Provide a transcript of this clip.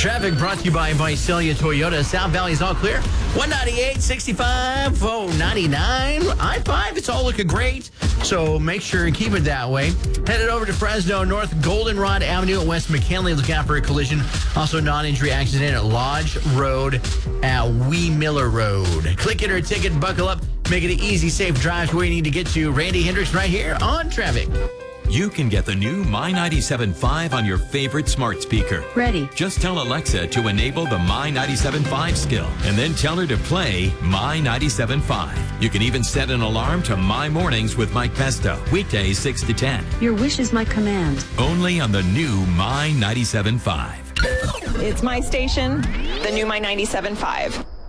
Traffic brought to you by Visalia Toyota. South Valley's all clear. 198, 65, 99. I-5, it's all looking great. So make sure and keep it that way. Headed over to Fresno North Goldenrod Avenue at West McKinley. Look out for a collision. Also non-injury accident at Lodge Road at Wee Miller Road. Click it or ticket, buckle up. Make it an easy, safe drive to where you need to get to. Randy Hendricks right here on Traffic. You can get the new My 97.5 on your favorite smart speaker. Ready. Just tell Alexa to enable the My 97.5 skill and then tell her to play My 97.5. You can even set an alarm to My Mornings with Mike Pesto, weekdays 6 to 10. Your wish is my command. Only on the new My 97.5. It's my station, the new My 97.5.